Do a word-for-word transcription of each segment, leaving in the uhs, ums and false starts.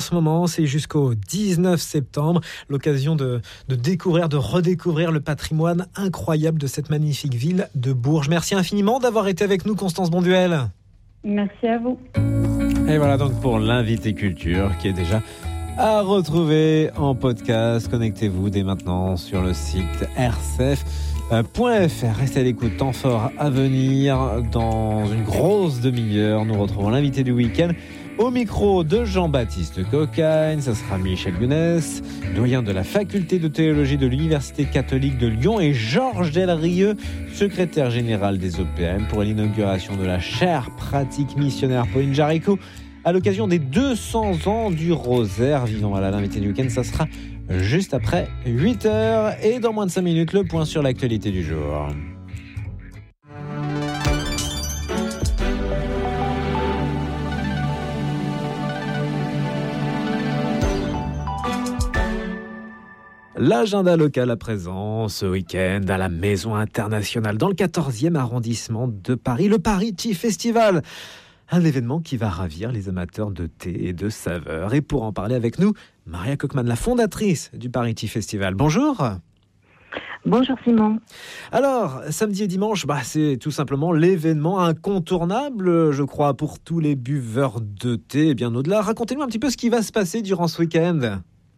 En ce moment, c'est jusqu'au dix-neuf septembre, l'occasion de, de découvrir, de redécouvrir le patrimoine incroyable de cette magnifique ville de Bourges. Merci infiniment d'avoir été avec nous, Constance Bonduel. Merci à vous. Et voilà donc pour l'invité culture qui est déjà à retrouver en podcast. Connectez-vous dès maintenant sur le site r c f point f r. Restez à l'écoute, temps fort à venir. Dans une grosse demi-heure, nous retrouvons l'invité du week-end au micro de Jean-Baptiste Cocagne. Ça sera Michel Gunès, doyen de la faculté de théologie de l'Université catholique de Lyon, et Georges Delrieux, secrétaire général des O P M, pour l'inauguration de la chaire pratique missionnaire Pauline Jaricot à l'occasion des deux cents ans du Rosaire vivant. Voilà, l'invité du week-end, ça sera juste après huit heures. Et dans moins de cinq minutes, le point sur l'actualité du jour. L'agenda local à présent, ce week-end, à la Maison Internationale, dans le quatorzième arrondissement de Paris, le Paris Tea Festival. Un événement qui va ravir les amateurs de thé et de saveurs. Et pour en parler avec nous, Maria Cockman, la fondatrice du Paris Tea Festival. Bonjour. Bonjour Simon. Alors, samedi et dimanche, bah, c'est tout simplement l'événement incontournable, je crois, pour tous les buveurs de thé et bien au-delà. Racontez-nous un petit peu ce qui va se passer durant ce week-end.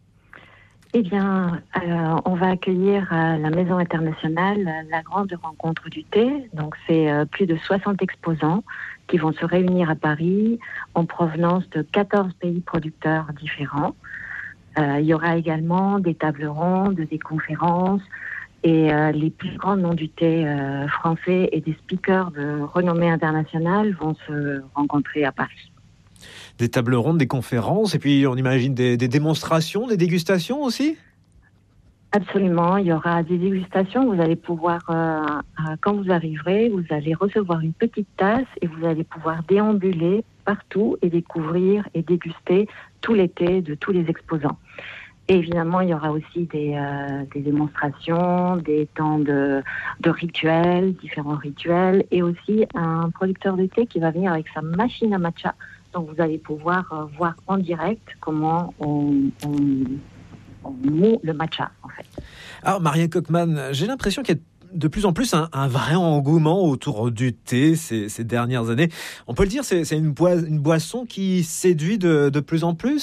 Eh bien, euh, on va accueillir à la Maison Internationale la grande rencontre du thé. Donc, c'est euh, plus de soixante exposants qui vont se réunir à Paris en provenance de quatorze pays producteurs différents. Euh, il y aura également des tables rondes, des conférences et euh, les plus grands noms du thé euh, français et des speakers de renommée internationale vont se rencontrer à Paris. Des tables rondes, des conférences, et puis on imagine des, des démonstrations, des dégustations aussi ? Absolument, il y aura des dégustations. Vous allez pouvoir, euh, euh, quand vous arriverez, vous allez recevoir une petite tasse et vous allez pouvoir déambuler partout et découvrir et déguster tous les thés de tous les exposants. Et évidemment, il y aura aussi des, euh, des démonstrations, des temps de, de rituels, différents rituels, et aussi un producteur de thé qui va venir avec sa machine à matcha. Donc, vous allez pouvoir euh, voir en direct comment on, on, on moue le matcha, en fait. Alors, Maria Cockman, j'ai l'impression qu'il y a de plus en plus un, un vrai engouement autour du thé ces, ces dernières années. On peut le dire, c'est, c'est une, boi- une boisson qui séduit de, de plus en plus ?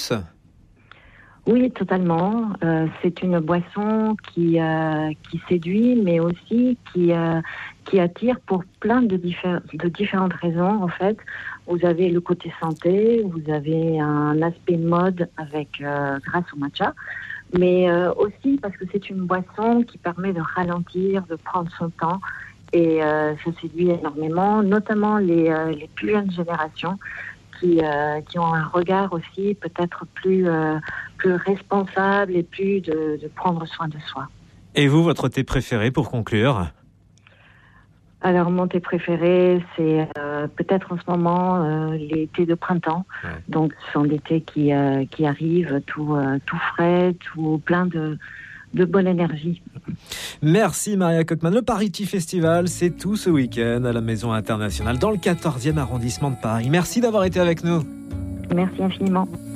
Oui, totalement. Euh, c'est une boisson qui, euh, qui séduit, mais aussi qui, euh, qui attire pour plein de, diffé- de différentes raisons, en fait. Vous avez le côté santé, vous avez un aspect mode avec euh, grâce au matcha, mais euh, aussi parce que c'est une boisson qui permet de ralentir, de prendre son temps, et euh, ça séduit énormément, notamment les, euh, les plus jeunes générations qui, euh, qui ont un regard aussi peut-être plus, euh, plus responsable et plus de, de prendre soin de soi. Et vous, votre thé préféré pour conclure ? Alors, mon thé préféré, c'est euh, peut-être en ce moment euh, les thés de printemps. Ouais. Donc, ce sont des thés qui, euh, qui arrivent tout, euh, tout frais, tout plein de, de bonne énergie. Merci Maria Cockman. Le Paris Tea Festival, c'est tout ce week-end à la Maison Internationale dans le quatorzième arrondissement de Paris. Merci d'avoir été avec nous. Merci infiniment.